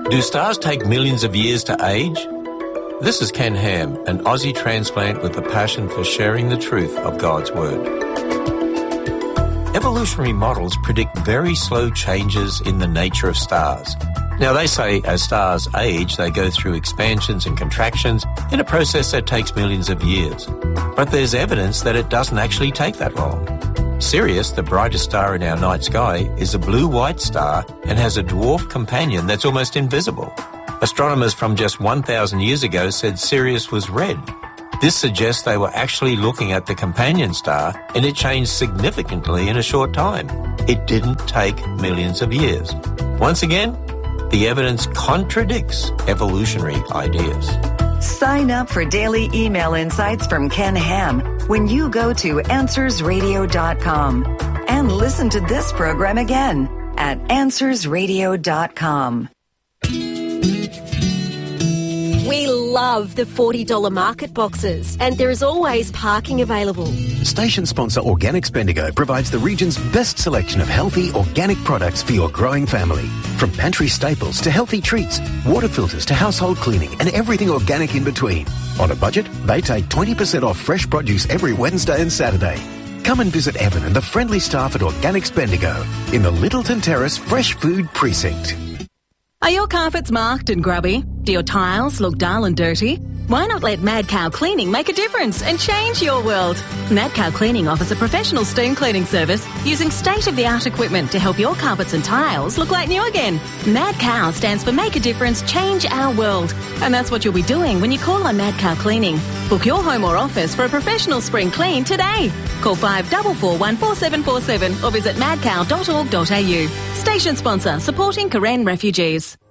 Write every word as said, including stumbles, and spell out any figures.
Do stars take millions of years to age? This is Ken Ham, an Aussie transplant with a passion for sharing the truth of God's Word. Evolutionary models predict very slow changes in the nature of stars. Now, they say as stars age, they go through expansions and contractions in a process that takes millions of years. But there's evidence that it doesn't actually take that long. Sirius, the brightest star in our night sky, is a blue-white star and has a dwarf companion that's almost invisible. Astronomers from just one thousand years ago said Sirius was red. This suggests they were actually looking at the companion star and it changed significantly in a short time. It didn't take millions of years. Once again, the evidence contradicts evolutionary ideas. Sign up for daily email insights from Ken Ham when you go to answers radio dot com and listen to this program again at answers radio dot com. We love the forty dollars market boxes, and there is always parking available. Station sponsor Organics Bendigo provides the region's best selection of healthy organic products for your growing family. From pantry staples to healthy treats, water filters to household cleaning and everything organic in between. On a budget, they take twenty percent off fresh produce every Wednesday and Saturday. Come and visit Evan and the friendly staff at Organics Bendigo in the Littleton Terrace Fresh Food Precinct. Are your carpets marked and grubby? Do your tiles look dull and dirty? Why not let Mad Cow Cleaning make a difference and change your world? Mad Cow Cleaning offers a professional steam cleaning service using state-of-the-art equipment to help your carpets and tiles look like new again. Mad Cow stands for Make a Difference, Change Our World. And that's what you'll be doing when you call on Mad Cow Cleaning. Book your home or office for a professional spring clean today. Call five four four one four seven four seven or visit mad cow dot org dot a u. Station sponsor, supporting Karen refugees.